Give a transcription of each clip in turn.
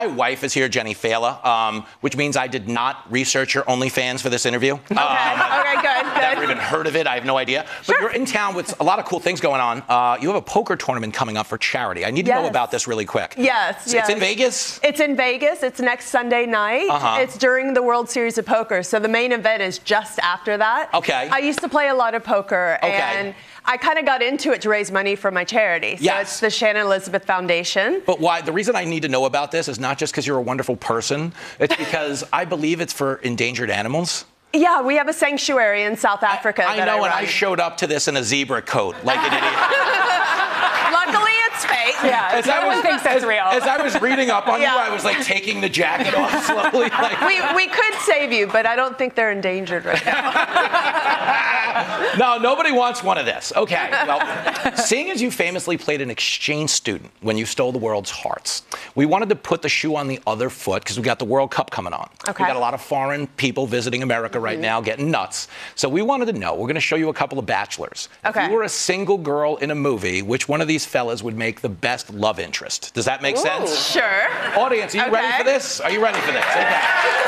My wife is here, Jenny Fela, which means I did not research your OnlyFans for this interview. Okay, okay, good. Never even heard of it. I have no idea. But you're in town with a lot of cool things going on. You have a poker tournament coming up for charity. I need to know about this really quick. Yes. It's in Vegas? It's in Vegas. It's next Sunday night. It's during the World Series of Poker. So the main event is just after that. Okay. I used to play a lot of poker. And I kind of got into it to raise money for my charity. So it's the Shannon Elizabeth Foundation. But why? The reason I need to know about this is not just because you're a wonderful person. It's because I believe it's for endangered animals. Yeah, we have a sanctuary in South Africa. I know, and I showed up to this in a zebra coat, like an idiot. Luckily, it's fake. Yeah, everyone thinks that's real. As I was reading up on you, I was like taking the jacket off slowly. Like. We could save you, but I don't think they're endangered right now. No, nobody wants one of this. Okay, well, seeing as you famously played an exchange student when you stole the world's hearts, we wanted to put the shoe on the other foot because we got the World Cup coming on. Okay. We got a lot of foreign people visiting America right now, getting nuts. So we wanted to know, we're going to show you a couple of bachelors. Okay. If you were a single girl in a movie, which one of these fellas would make the best love interest? Does that make sense? Sure. Audience, are you ready for this? Are you ready for this? Okay.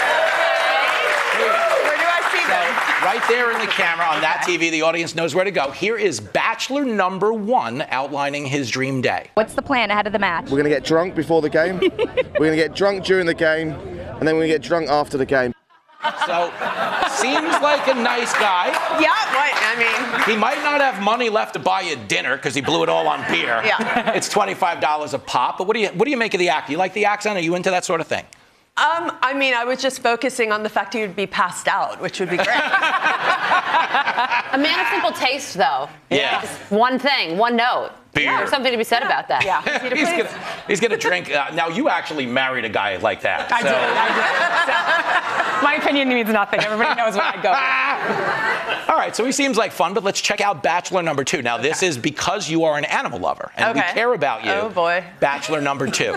Where do I see them? Right there in the camera on that TV, the audience knows where to go. Here is bachelor number 1 outlining his dream day. What's the plan ahead of the match? We're going to get drunk before the game. We're going to get drunk during the game. And then we're going to get drunk after the game. So, seems like a nice guy. Yeah, I mean. He might not have money left to buy you dinner because he blew it all on beer. Yeah. It's $25 a pop. But what do you make of the act? You like the accent? Are you into that sort of thing? I mean, I was just focusing on the fact he would be passed out, which would be great. A man of simple taste, though. Yeah. Just one thing, one note. Beer. There's something to be said about that. Yeah. He's gonna drink. Now, you actually married a guy like that. I did. So, my opinion means nothing. Everybody knows what I go with. All right, so he seems like fun, but let's check out bachelor number 2. Now, this is because you are an animal lover, and we care about you. Oh, boy. Bachelor number 2.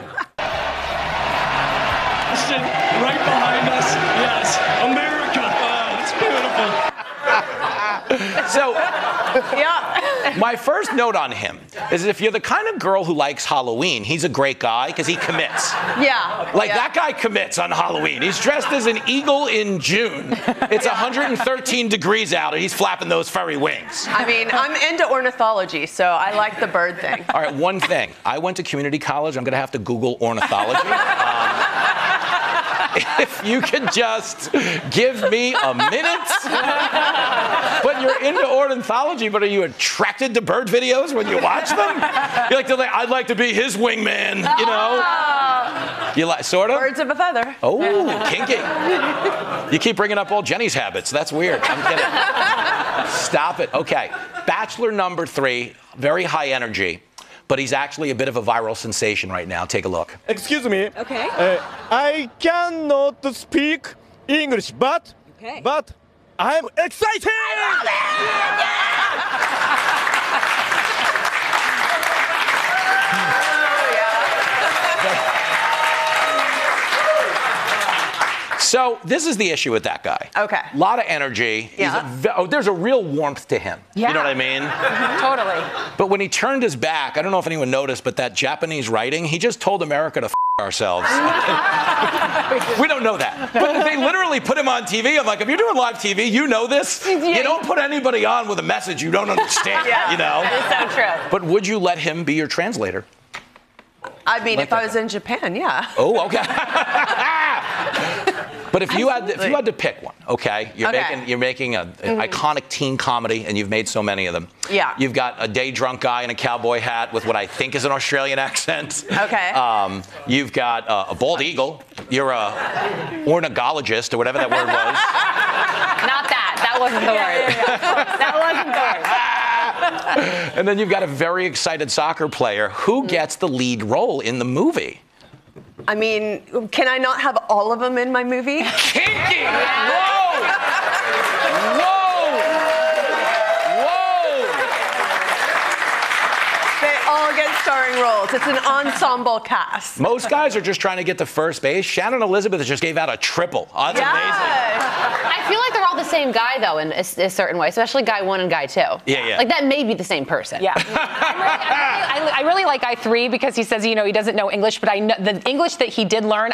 Right behind us, yes, America. Oh, it's beautiful. So, Yeah. my first note on him is if you're the kind of girl who likes Halloween, he's a great guy because he commits. Yeah. Like, that guy commits on Halloween. He's dressed as an eagle in June. It's 113 degrees out, and he's flapping those furry wings. I mean, I'm into ornithology, so I like the bird thing. All right, one thing. I went to community college. I'm going to have to Google ornithology. If you could just give me a minute. But you're into ornithology, but are you attracted to bird videos when you watch them? You're like, I'd like to be his wingman, you know? You like, sort of? Birds of a feather. Oh, kinky. You keep bringing up all Jenny's habits. That's weird. I'm kidding. Stop it. Okay. Bachelor number 3, very high energy. But he's actually a bit of a viral sensation right now. Take a look. Excuse me. Okay. I cannot speak English, but I'm excited. So this is the issue with that guy. Okay. A lot of energy. Yeah. There's a real warmth to him. Yeah. You know what I mean? Totally. But when he turned his back, I don't know if anyone noticed, but that Japanese writing, he just told America to ourselves. We don't know that. But they literally put him on TV. I'm like, if you're doing live TV, you know this. You don't put anybody on with a message you don't understand, you know? It's so true. But would you let him be your translator? I mean, if I was in Japan, yeah. Oh, okay. But if you had to pick one, okay, you're making an iconic teen comedy, and you've made so many of them. Yeah. You've got a day drunk guy in a cowboy hat with what I think is an Australian accent. Okay. You've got a bald eagle. You're a ornithologist or whatever that word was. Not that. That wasn't the word. That wasn't the word. And then you've got a very excited soccer player. Who gets the lead role in the movie? I mean, can I not have all of them in my movie? Kinky! Whoa! Whoa! Whoa! They all get starring roles. It's an ensemble cast. Most guys are just trying to get to first base. Shannon Elizabeth just gave out a triple. Oh, that's amazing. I feel like they're all the same guy, though, in a certain way, especially guy 1 and guy 2. Yeah. Like, that may be the same person. Yeah. I really like guy 3 because he says, he doesn't know English, but I know the English that he did learn,